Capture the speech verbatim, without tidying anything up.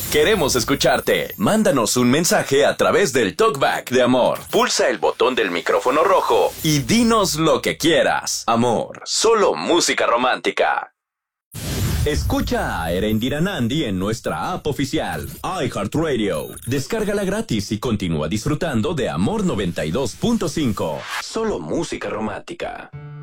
Queremos escucharte. Mándanos un mensaje a través del Talkback de Amor. Pulsa el botón del micrófono rojo y dinos lo que quieras. Amor, solo música romántica. Escucha a Erendira Nandi en nuestra app oficial, iHeartRadio. Descárgala gratis y continúa disfrutando de Amor noventa y dos punto cinco. Solo música romántica.